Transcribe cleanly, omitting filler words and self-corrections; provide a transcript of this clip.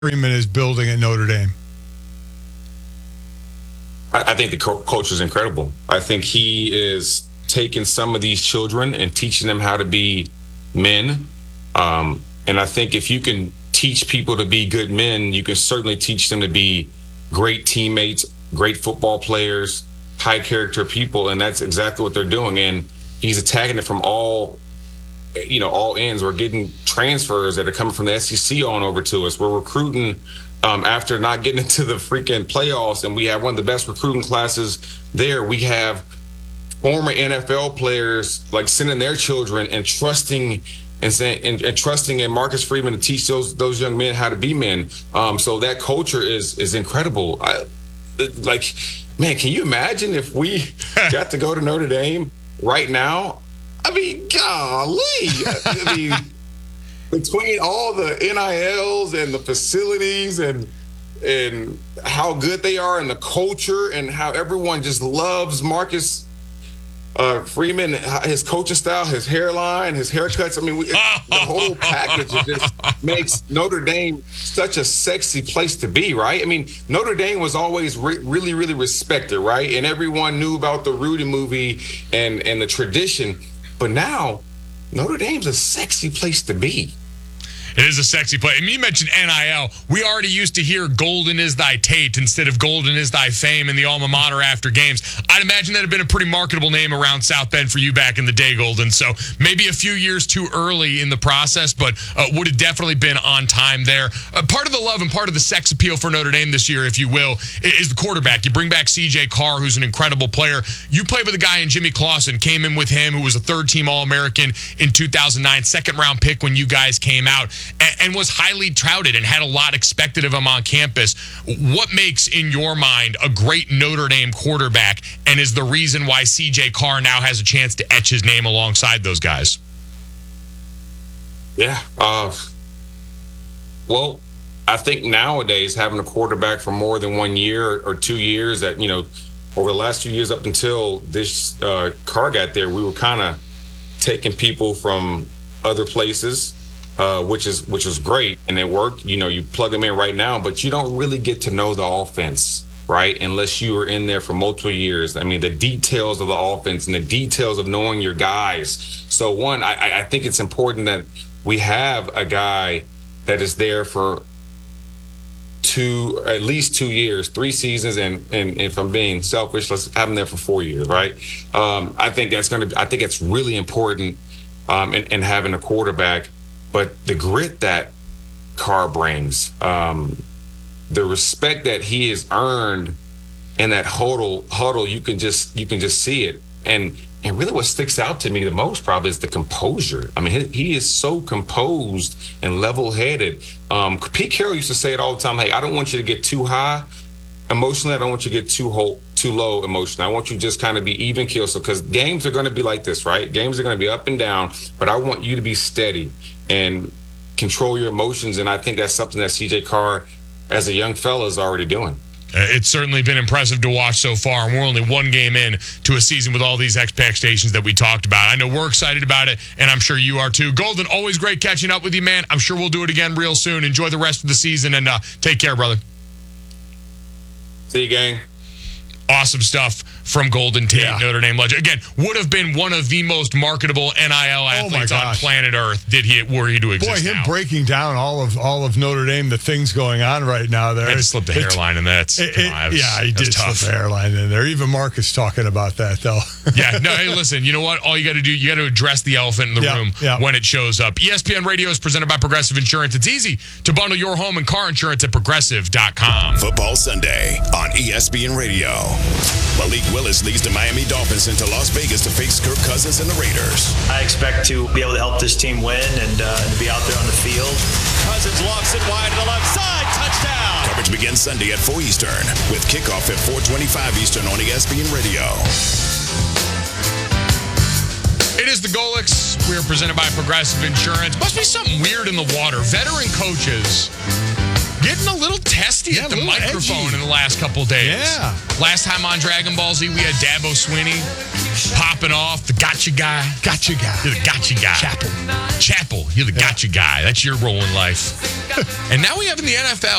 Freeman is building at Notre Dame? I think the coach is incredible. I think he is taking some of these children and teaching them how to be men. And I think if you can teach people to be good men, you can certainly teach them to be great teammates, great football players, high character people. And that's exactly what they're doing. And he's attacking it from all ends. We're getting transfers that are coming from the SEC on over to us. We're recruiting after not getting into the freaking playoffs, and we have one of the best recruiting classes there. We have former NFL players like sending their children and trusting and trusting in Marcus Freeman to teach those young men how to be men. So that culture is incredible. Man, can you imagine if we got to go to Notre Dame right now? I mean, golly. I mean, between all the NILs and the facilities and how good they are and the culture and how everyone just loves Marcus Freeman, his coaching style, his hairline, his haircuts. I mean, the whole package just makes Notre Dame such a sexy place to be, right? I mean, Notre Dame was always really, really respected, right? And everyone knew about the Rudy movie and the tradition. But now, Notre Dame's a sexy place to be. It is a sexy play. I mean, you mentioned NIL. We already used to hear golden is thy Tate instead of golden is thy fame in the alma mater after games. I'd imagine that had been a pretty marketable name around South Bend for you back in the day, Golden. So maybe a few years too early in the process, but would have definitely been on time there. Part of the love and part of the sex appeal for Notre Dame this year, if you will, is the quarterback. You bring back C.J. Carr, who's an incredible player. You played with a guy in Jimmy Clausen, came in with him, who was a third-team All-American in 2009, second-round pick when you guys came out, and was highly touted and had a lot expected of him on campus. What makes, in your mind, a great Notre Dame quarterback, and is the reason why C.J. Carr now has a chance to etch his name alongside those guys? Yeah. Well, I think nowadays having a quarterback for more than 1 year or 2 years that, over the last few years up until this Carr got there, we were kind of taking people from other places, which is great, and it worked. You plug them in right now, but you don't really get to know the offense, right? Unless you were in there for multiple years. I mean, the details of the offense and the details of knowing your guys. So one, I think it's important that we have a guy that is there for at least 2 years, 3 seasons, and if I'm being selfish, let's have him there for 4 years, right? I think it's really important in having a quarterback. But the grit that Carr brings, the respect that he has earned in that huddle, you can just see it. And really what sticks out to me the most probably is the composure. I mean, he is so composed and level-headed. Pete Carroll used to say it all the time, hey, I don't want you to get too high emotionally. I don't want you to get too low emotionally. I want you to just kind of be even keel. So, because games are going to be like this, right? Games are going to be up and down, but I want you to be steady and control your emotions. And I think that's something that C.J. Carr, as a young fella, is already doing. It's certainly been impressive to watch so far, and we're only one game in to a season with all these expectations that we talked about. I know we're excited about it, and I'm sure you are too. Golden, always great catching up with you, man. I'm sure we'll do it again real soon. Enjoy the rest of the season, and take care, brother. See you, gang. Awesome stuff from Golden Tate, Notre Dame legend. Again, would have been one of the most marketable NIL athletes on planet Earth were he to exist. Boy, him breaking down all of Notre Dame, the things going on right now there. I just slipped the hairline in that. He did slip the hairline in there. Even Marcus talking about that, though. Hey, listen, you know what? All you got to do, you got to address the elephant in the room when it shows up. ESPN Radio is presented by Progressive Insurance. It's easy to bundle your home and car insurance at Progressive.com. Football Sunday on ESPN Radio. Malik Willis leads the Miami Dolphins into Las Vegas to face Kirk Cousins and the Raiders. I expect to be able to help this team win and be out there on the field. Cousins lofts it wide to the left side. Touchdown. Coverage begins Sunday at 4 Eastern with kickoff at 4:25 Eastern on ESPN Radio. It is the Golix. We are presented by Progressive Insurance. Must be something weird in the water. Veteran coaches getting a little testy Yeah, at a the little microphone edgy. in the last couple days. Yeah. Last time on Dragon Ball Z, we had Dabo Swinney popping off, the gotcha guy. Gotcha guy. You're the gotcha guy. Chapel. You're the gotcha guy. That's your role in life. And now we have in the NFL